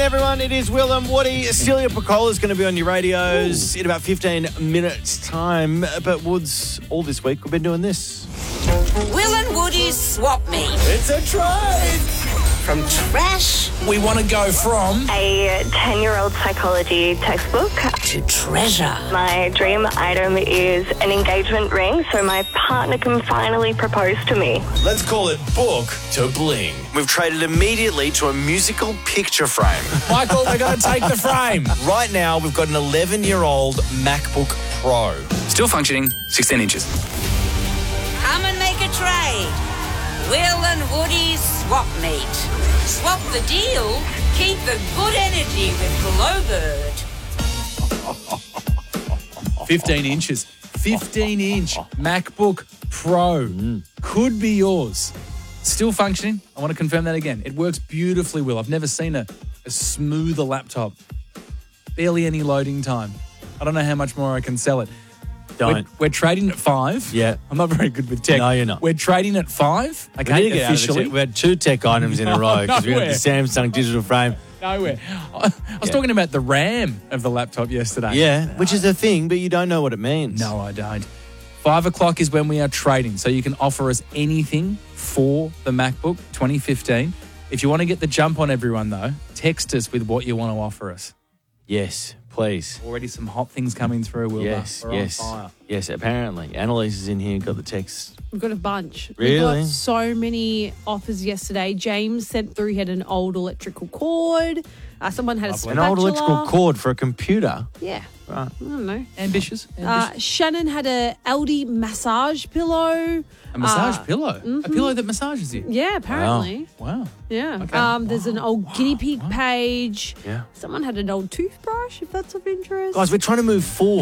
everyone. It is Will and Woody. Celia Piccola is going to be on your radios in about 15 minutes' time. But Woods, all this week, we've been doing this. Will and Woody's Swap Meet. It's a trade. From trash We want to go from A 10-year-old psychology textbook. to treasure. My dream item is an engagement ring so my partner can finally propose to me. Let's call it book to bling. We've traded immediately to a musical picture frame. Michael, we're going to take the frame. Right now, we've got an 11-year-old MacBook Pro. Still functioning, 16 inches. Come and make a trade. Will and Woody's Swap Meet. Swap the deal, keep the good energy with Glowbird. 15 inches. 15-inch MacBook Pro. Could be yours. Still functioning. I want to confirm that again. It works beautifully, Will. I've never seen a smoother laptop. Barely any loading time. I don't know how much more I can sell it. Don't. We're trading at 5. Yeah. I'm not very good with tech. No, you're not. We're trading at 5. We need Okay, to get out of the officially. tech. We had 2 tech items in a row because we got the Nowhere. Samsung digital frame. Nowhere. I was talking about the RAM of the laptop yesterday. Yeah, which is a thing, but you don't know what it means. No, I don't. 5 o'clock is when we are trading, so you can offer us anything for the MacBook 2015. If you want to get the jump on everyone, though, text us with what you want to offer us. Yes, please. Already some hot things coming through, Wilbur. Yes, We're yes. on fire. Yes, apparently. Annalise is in here, got the text. We've got a bunch. Really? We got so many offers yesterday. James sent through, he had an old electrical cord. Someone had a An spatula. old electrical cord for a computer. Yeah. Right. I don't know. Ambitious. Shannon had a LD massage pillow. A massage pillow? A pillow that massages you? Yeah, apparently. Wow. Yeah. Okay. There's an old guinea pig page. Yeah. Someone had an old toothbrush, if that's of interest. Guys, we're trying to move forward.